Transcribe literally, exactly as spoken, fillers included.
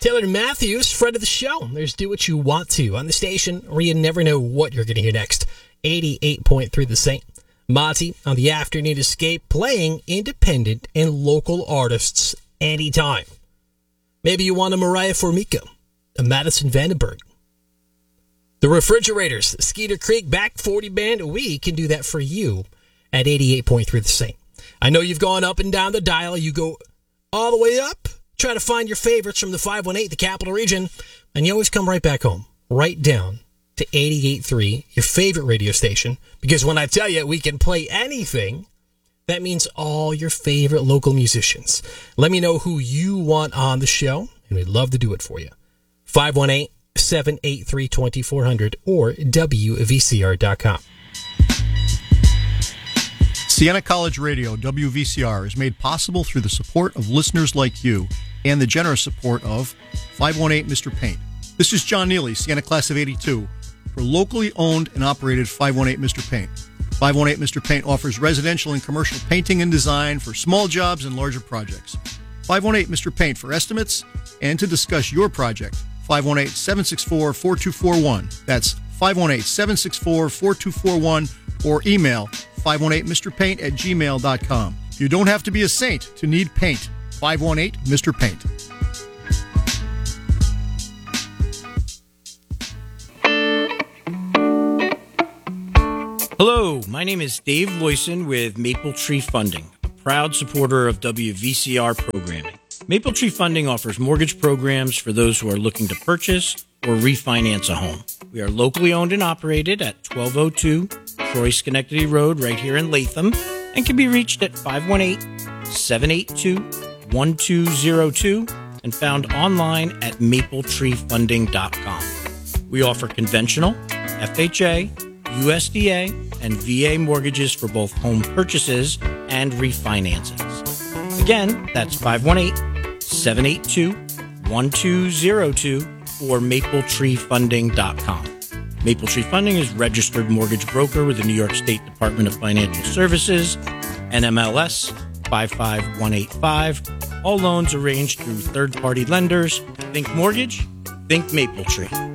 Taylor Matthews, friend of the show. There's Do What You Want To on the station where you never know what you're going to hear next. eighty-eight point three The Saint. Monty on the Afternoon Escape, playing independent and local artists anytime. Maybe you want a Mariah Formica, a Madison Vandenberg. The Refrigerators, Skeeter Creek Back forty Band, we can do that for you at eighty-eight point three The Saint. I know you've gone up and down the dial. You go all the way up, try to find your favorites from the five one eight, the Capital Region, and you always come right back home, right down to eighty-eight point three, your favorite radio station, because when I tell you we can play anything, that means all your favorite local musicians. Let me know who you want on the show, and we'd love to do it for you. five one eight, seven eight three, two four zero zero or W V C R dot com. Siena College Radio, W V C R, is made possible through the support of listeners like you and the generous support of five one eight Mister Paint. This is John Neely, Siena Class of eighty-two, for locally owned and operated five one eight Mister Paint. five one eight Mister Paint offers residential and commercial painting and design for small jobs and larger projects. five one eight Mister Paint for estimates and to discuss your project. five one eight, seven six four, four two four one. That's five one eight, seven six four, four two four one or email five one eight Mister Paint at gmail dot com. You don't have to be a saint to need paint. five one eight Mister Paint. Hello, my name is Dave Loyson with Maple Tree Funding, a proud supporter of W V C R programming. Maple Tree Funding offers mortgage programs for those who are looking to purchase or refinance a home. We are locally owned and operated at twelve oh two Troy Schenectady Road right here in Latham and can be reached at five one eight, seven eight two, one two zero two and found online at maple tree funding dot com. We offer conventional, F H A, U S D A, and V A mortgages for both home purchases and refinances. Again, that's five one eight, seven eight two, one two zero two or maple tree funding dot com. Maple Tree Funding is registered mortgage broker with the New York State Department of Financial Services, N M L S five five one eight five. All loans arranged through third-party lenders. Think mortgage, think Maple Tree.